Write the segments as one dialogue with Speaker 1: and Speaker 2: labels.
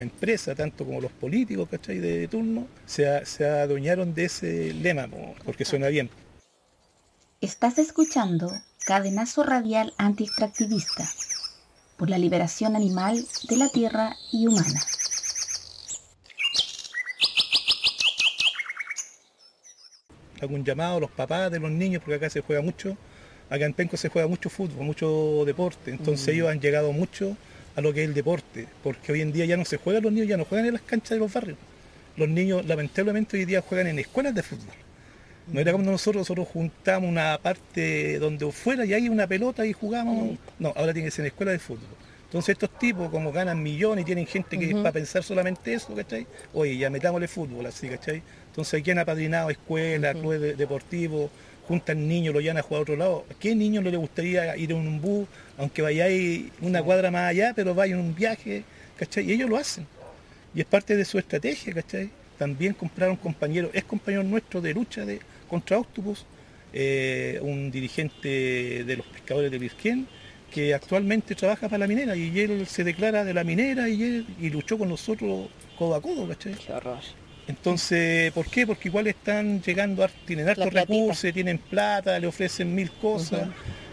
Speaker 1: empresa, tanto como los políticos, ¿cachai?, de turno, se adueñaron de ese lema, porque suena bien.
Speaker 2: Estás escuchando Cadenazo Radial Anti-Extractivista por la liberación animal de la tierra y humana.
Speaker 1: Hago un llamado a los papás de los niños, porque acá se juega mucho, acá en Penco se juega mucho fútbol, mucho deporte, entonces ellos han llegado mucho a lo que es el deporte, porque hoy en día ya no se juega, los niños ya no juegan en las canchas de los barrios. Los niños lamentablemente hoy día juegan en escuelas de fútbol. No era como nosotros juntamos una parte donde fuera y hay una pelota y jugamos. No, ahora tiene que ser en escuela de fútbol. Entonces estos tipos, como ganan millones y tienen gente que es para pensar solamente eso, ¿cachai? Oye, ya metámosle fútbol así, ¿cachai? Entonces aquí han apadrinado escuelas, clubes deportivos, juntan niños, lo llevan a jugar a otro lado. ¿A qué niño no le gustaría ir en un bus, aunque vayáis una cuadra más allá, pero vaya en un viaje, ¿cachai? Y ellos lo hacen. Y es parte de su estrategia, ¿cachai? También compraron compañeros, es compañero nuestro de lucha contra Octopus, un dirigente de los pescadores de Virquén, que actualmente trabaja para la minera, y él se declara de la minera y luchó con nosotros codo a codo, ¿cachai?
Speaker 3: Qué horror.
Speaker 1: Entonces, ¿por qué? Porque igual están llegando, tienen hartos recursos, tienen plata, le ofrecen mil cosas,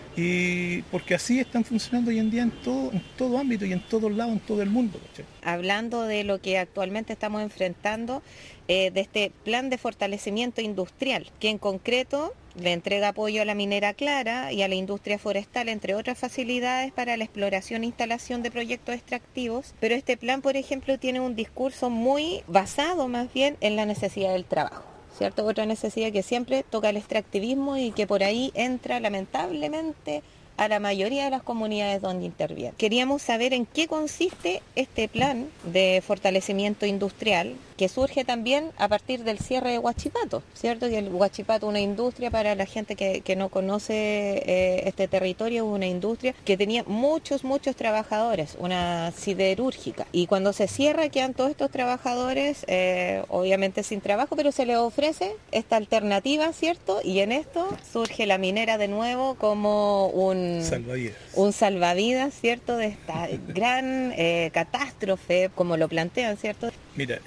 Speaker 1: y porque así están funcionando hoy en día en todo ámbito y en todos lados, en todo el mundo, ¿cachai?
Speaker 3: Hablando de lo que actualmente estamos enfrentando, de este plan de fortalecimiento industrial, que en concreto le entrega apoyo a la minera Clara y a la industria forestal, entre otras facilidades para la exploración e instalación de proyectos extractivos, pero este plan, por ejemplo, tiene un discurso muy basado más bien en la necesidad del trabajo, ¿cierto? Otra necesidad que siempre toca el extractivismo y que por ahí entra lamentablemente a la mayoría de las comunidades donde interviene. Queríamos saber en qué consiste este plan de fortalecimiento industrial que surge también a partir del cierre de Huachipato, ¿cierto? Que el Huachipato es una industria, para la gente que no conoce este territorio, es una industria que tenía muchos trabajadores, una siderúrgica, y cuando se cierra quedan todos estos trabajadores obviamente sin trabajo, pero se les ofrece esta alternativa, ¿cierto? Y en esto surge la minera de nuevo como un salvavidas, ¿cierto? De esta gran catástrofe, como lo plantean, ¿cierto?
Speaker 1: Mira,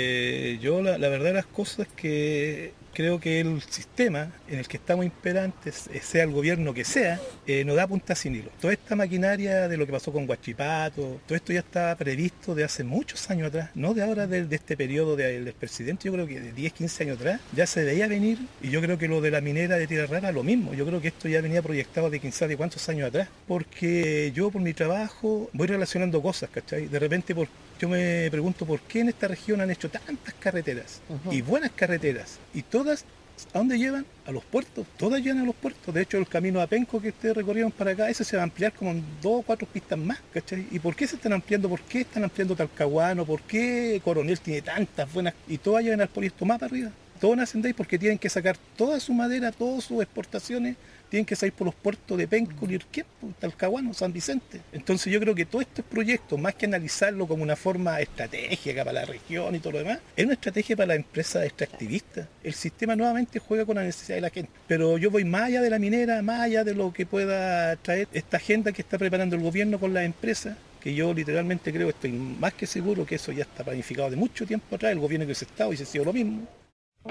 Speaker 1: yo la verdad de las cosas es que creo que el sistema en el que estamos imperantes, sea el gobierno que sea, no da punta sin hilo. Toda esta maquinaria de lo que pasó con Huachipato, todo esto ya estaba previsto de hace muchos años atrás, no de ahora, de este periodo del expresidente, yo creo que de 10, 15 años atrás, ya se veía venir, y yo creo que lo de la minera de Tierra Rara, lo mismo. Yo creo que esto ya venía proyectado de 15, de cuántos años atrás, porque yo por mi trabajo voy relacionando cosas, ¿cachai? De repente yo me pregunto por qué en esta región han hecho tantas carreteras, y buenas carreteras, y todas, ¿a dónde llevan? A los puertos, todas llevan a los puertos. De hecho, el camino a Penco que ustedes recorrieron para acá, ese se va a ampliar como en 2 o 4 pistas más, ¿cachai? ¿Y por qué se están ampliando? ¿Por qué están ampliando Talcahuano? ¿Por qué Coronel tiene tantas buenas? Y todas llevan al Polisto más para arriba. Todos nacen de ahí porque tienen que sacar toda su madera, todas sus exportaciones, tienen que salir por los puertos de Penco, Lirquén, Talcahuano, San Vicente. Entonces yo creo que todos estos proyectos, más que analizarlo como una forma estratégica para la región y todo lo demás, es una estrategia para la empresa extractivista. El sistema nuevamente juega con la necesidad de la gente. Pero yo voy más allá de la minera, más allá de lo que pueda traer esta agenda que está preparando el gobierno con las empresas, que yo literalmente creo, estoy más que seguro que eso ya está planificado de mucho tiempo atrás. El gobierno que se estado y se ha sido lo mismo.